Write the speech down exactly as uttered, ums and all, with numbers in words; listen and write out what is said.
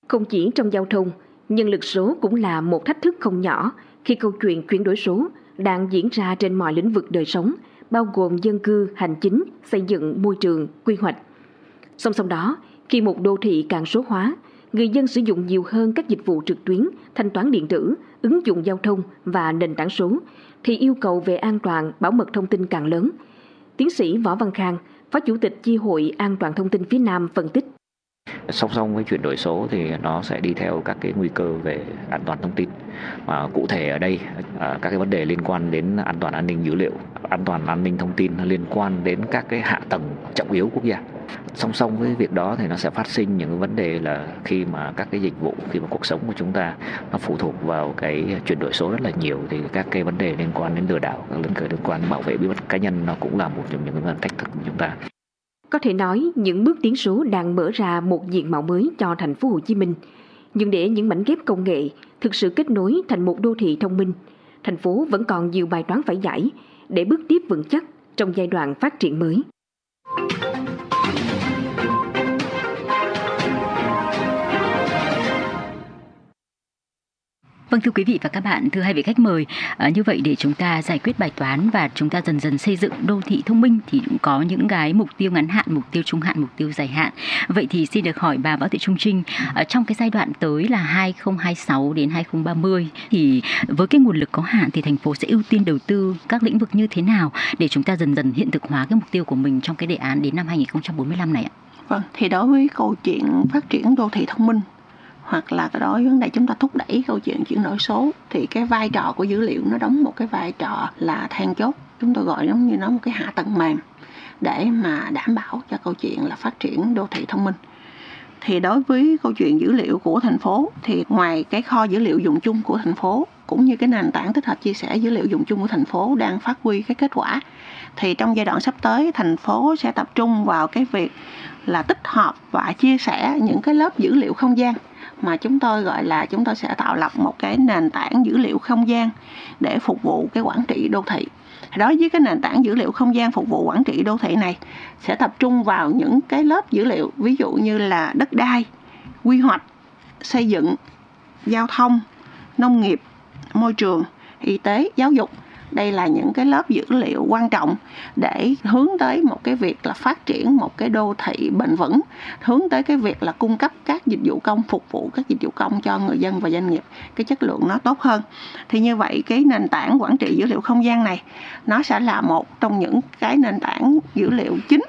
Không chỉ trong giao thông, nhân lực số cũng là một thách thức không nhỏ khi câu chuyện chuyển đổi số đang diễn ra trên mọi lĩnh vực đời sống, bao gồm dân cư, hành chính, xây dựng, môi trường, quy hoạch. Song song đó, khi một đô thị càng số hóa, người dân sử dụng nhiều hơn các dịch vụ trực tuyến, thanh toán điện tử, ứng dụng giao thông và nền tảng số, thì yêu cầu về an toàn, bảo mật thông tin càng lớn. Tiến sĩ Võ Văn Khang, Phó Chủ tịch Chi hội An toàn thông tin phía Nam phân tích. Song song với chuyển đổi số thì nó sẽ đi theo các cái nguy cơ về an toàn thông tin. Mà cụ thể ở đây các cái vấn đề liên quan đến an toàn an ninh dữ liệu, an toàn an ninh thông tin liên quan đến các cái hạ tầng trọng yếu quốc gia. Song song với việc đó thì nó sẽ phát sinh những vấn đề là khi mà các cái dịch vụ, khi mà cuộc sống của chúng ta nó phụ thuộc vào cái chuyển đổi số rất là nhiều, thì các cái vấn đề liên quan đến lừa đảo, các vấn đề liên quan đến bảo vệ bí mật cá nhân nó cũng là một trong những vấn đề thách thức của chúng ta. Có thể nói, những bước tiến số đang mở ra một diện mạo mới cho thành phố Hồ Chí Minh. Nhưng để những mảnh ghép công nghệ thực sự kết nối thành một đô thị thông minh, thành phố vẫn còn nhiều bài toán phải giải để bước tiếp vững chắc trong giai đoạn phát triển mới. Vâng, thưa quý vị và các bạn, thưa hai vị khách mời, à, như vậy để chúng ta giải quyết bài toán và chúng ta dần dần xây dựng đô thị thông minh thì cũng có những cái mục tiêu ngắn hạn, mục tiêu trung hạn, mục tiêu dài hạn. Vậy thì xin được hỏi bà Võ Thị Trung Trinh, ở trong cái giai đoạn tới là hai không hai sáu đến hai không ba mươi thì với cái nguồn lực có hạn thì thành phố sẽ ưu tiên đầu tư các lĩnh vực như thế nào để chúng ta dần dần hiện thực hóa cái mục tiêu của mình trong cái đề án đến năm hai không bốn lăm này ạ? Vâng, thì đối với câu chuyện phát triển đô thị thông minh hoặc là cái đó vấn đề chúng ta thúc đẩy câu chuyện chuyển đổi số thì cái vai trò của dữ liệu nó đóng một cái vai trò là then chốt. Chúng tôi gọi giống như nó một cái hạ tầng mềm để mà đảm bảo cho câu chuyện là phát triển đô thị thông minh. Thì đối với câu chuyện dữ liệu của thành phố thì ngoài cái kho dữ liệu dùng chung của thành phố cũng như cái nền tảng tích hợp chia sẻ dữ liệu dùng chung của thành phố đang phát huy cái kết quả, thì trong giai đoạn sắp tới thành phố sẽ tập trung vào cái việc là tích hợp và chia sẻ những cái lớp dữ liệu không gian mà chúng tôi gọi là chúng tôi sẽ tạo lập một cái nền tảng dữ liệu không gian để phục vụ cái quản trị đô thị. Đối với cái nền tảng dữ liệu không gian phục vụ quản trị đô thị này sẽ tập trung vào những cái lớp dữ liệu, ví dụ như là đất đai, quy hoạch, xây dựng, giao thông, nông nghiệp, môi trường, y tế, giáo dục. Đây là những cái lớp dữ liệu quan trọng để hướng tới một cái việc là phát triển một cái đô thị bền vững, hướng tới cái việc là cung cấp các dịch vụ công, phục vụ các dịch vụ công cho người dân và doanh nghiệp, cái chất lượng nó tốt hơn. Thì như vậy cái nền tảng quản trị dữ liệu không gian này nó sẽ là một trong những cái nền tảng dữ liệu chính